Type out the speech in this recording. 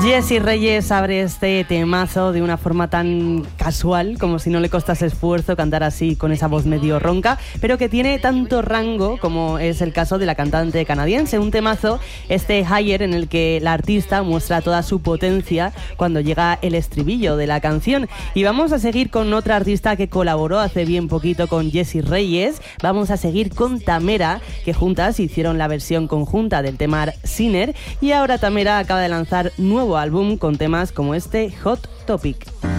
Jessie Reyes abre este temazo de una forma tan casual, como si no le costase esfuerzo cantar así con esa voz medio ronca, pero que tiene tanto rango como es el caso de la cantante canadiense. Un temazo, este Higher, en el que la artista muestra toda su potencia cuando llega el estribillo de la canción. Y vamos a seguir con otra artista que colaboró hace bien poquito con Jessie Reyes. Vamos a seguir con Tamera, que juntas hicieron la versión conjunta del tema Sinner, y ahora Tamera acaba de lanzar nuevo álbum con temas como este Hot Topic.